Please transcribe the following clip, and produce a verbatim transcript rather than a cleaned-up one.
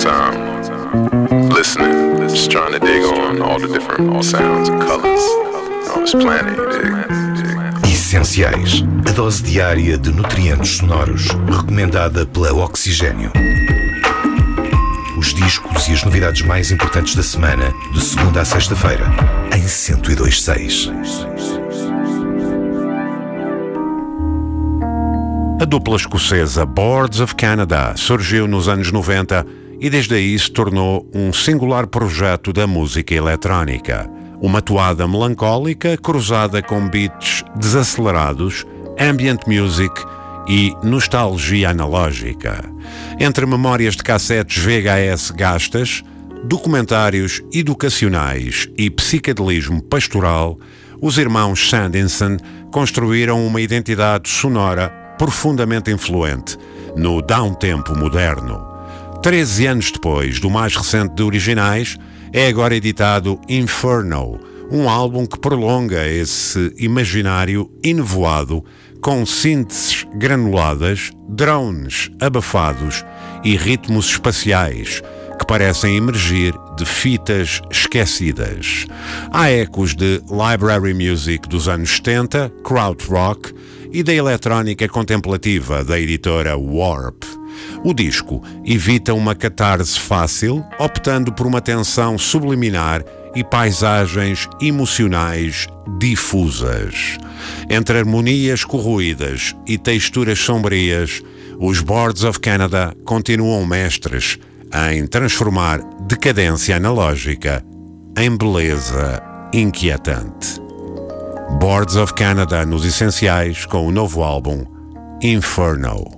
time listening, just trying to dig on all the different sounds and colors on this planet, you dig? Essenciais, a dose diária de nutrientes sonoros, recomendada pela Oxigênio. Os discos e as novidades mais importantes da semana, de segunda a sexta-feira, em cento e dois ponto seis. A dupla escocesa Boards of Canada surgiu nos anos noventa e desde aí se tornou um singular projeto da música eletrónica. Uma toada melancólica cruzada com beats desacelerados, ambient music e nostalgia analógica. Entre memórias de cassetes V H S gastas, documentários educacionais e psicadelismo pastoral, os irmãos Sandinson construíram uma identidade sonora profundamente influente no downtempo moderno. Treze anos depois do mais recente de originais, é agora editado Inferno, um álbum que prolonga esse imaginário enevoado com sínteses granuladas, drones abafados e ritmos espaciais que parecem emergir de fitas esquecidas. Há ecos de library music dos anos setenta, krautrock e da eletrónica contemplativa da editora Warp. O disco evita uma catarse fácil, optando por uma tensão subliminar e paisagens emocionais difusas. Entre harmonias corroídas e texturas sombrias, os Boards of Canada continuam mestres em transformar decadência analógica em beleza inquietante. Boards of Canada nos essenciais com o novo álbum Inferno.